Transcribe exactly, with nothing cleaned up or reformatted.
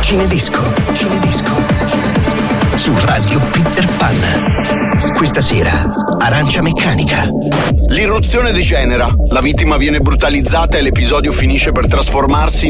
Cinedisco, Cinedisco, Cinedisco. Su Radio Peter Pan. Questa sera, Arancia Meccanica. L'irruzione degenera, la vittima viene brutalizzata e l'episodio finisce per trasformarsi in